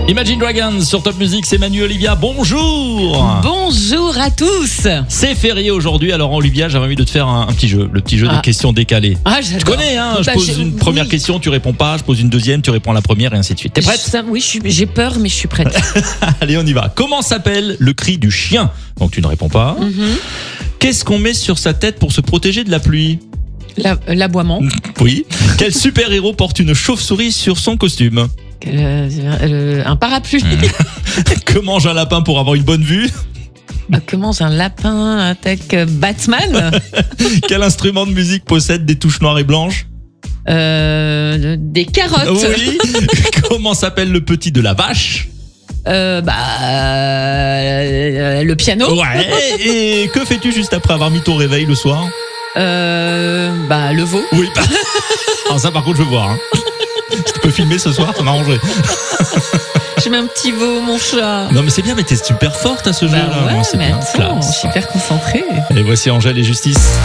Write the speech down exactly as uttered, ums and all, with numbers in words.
Imagine Dragons sur Top Music, c'est Manu Olivia, bonjour. Bonjour à tous. C'est férié aujourd'hui, alors Olivia, j'avais envie de te faire un, un petit jeu, le petit jeu Ah. des questions décalées. Ah, j'adore. Tu connais, hein, je Bah, pose j'ai- une première oui. question, tu réponds pas, je pose une deuxième, tu réponds à la première et ainsi de suite. T'es prête? Ça, Oui, je suis- j'ai peur, mais je suis prête. Allez, on y va. Comment s'appelle le cri du chien? Donc tu ne réponds pas. Mhm. Qu'est-ce qu'on met sur sa tête pour se protéger de la pluie? La- L'aboiement. Oui. Quel super-héros porte une chauve-souris sur son costume? Euh, euh, un parapluie. Que mange un lapin pour avoir une bonne vue? Ah, Comment un lapin attaque euh, Batman? Quel instrument de musique possède des touches noires et blanches? Euh, Des carottes. Oui. Comment s'appelle le petit de la vache? Euh, bah, euh, le piano. Ouais. Et que fais-tu juste après avoir mis ton réveil le soir? Euh, bah, le veau. Oui. Alors ça par contre je veux voir. Hein. Si tu peux filmer ce soir, ça m'a arrangé. Je mets un petit veau, mon chat. Non mais c'est bien, mais t'es super forte à ce Bah jeu-là. ouais, Moi, c'est mais bien. attends, je Classe. suis hyper concentrée. Et voici Angèle et Justice.